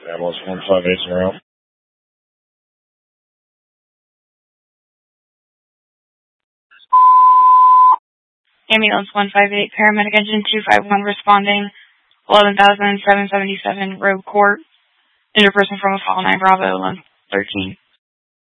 Ambulance 158 around. Ambulance 158, paramedic engine 251 responding, 11,777 Road Court. Interperson from a Fall 9 Bravo 13.